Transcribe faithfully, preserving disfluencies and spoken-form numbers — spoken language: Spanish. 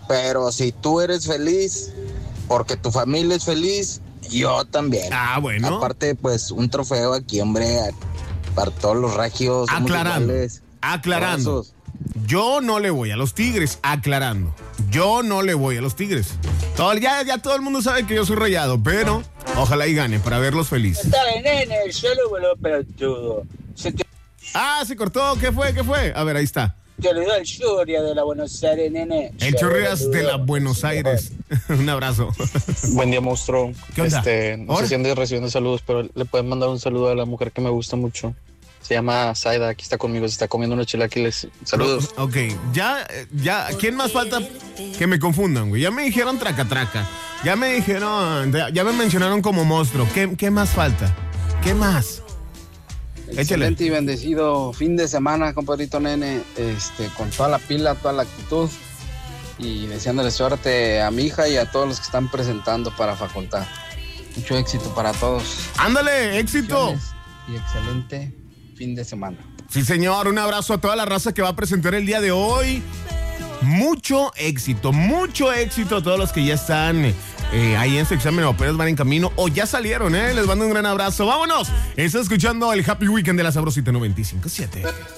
pero si tú eres feliz, porque tu familia es feliz, yo también. Ah, bueno. Aparte, pues, un trofeo aquí, hombre, para todos los regios. Aclarando, iguales. aclarando. Abrazos. Yo no le voy a los Tigres, aclarando. Yo no le voy a los Tigres. Todo, ya, ya todo el mundo sabe que yo soy Rayado, pero ojalá y gane para verlos felices. Está bien, nene, yo lo vuelvo pelotudo. Se te, Ah, se cortó. ¿Qué fue? ¿Qué fue? A ver, ahí está. te olvidó el Yuria de la Buenos Aires, nene. El Chorreas de la Buenos Aires. Un abrazo. Buen día, monstruo. ¿Qué onda? Este, no ¿Ahora? sé si andes recibiendo saludos, pero le pueden mandar un saludo a la mujer que me gusta mucho. Se llama Zaida, aquí está conmigo, se está comiendo unos chilaquiles. Saludos. Ok, ya, ya, ¿quién más falta que me confundan, güey? Ya me dijeron traca traca. Ya me dijeron, ya me mencionaron como monstruo. ¿Qué, qué más falta? ¿Qué más? Échale. Excelente y bendecido fin de semana, compadrito nene, este, con toda la pila, toda la actitud y deseándole suerte a mi hija y a todos los que están presentando para facultad. Mucho éxito para todos. Ándale, éxito. Y excelente fin de semana. Sí, señor, un abrazo a toda la raza que va a presentar el día de hoy. Mucho éxito, mucho éxito a todos los que ya están eh, ahí en su examen o apenas van en camino o ya salieron, ¿eh? Les mando un gran abrazo. ¡Vámonos! Está escuchando el Happy Weekend de la Sabrosita noventa y cinco punto siete.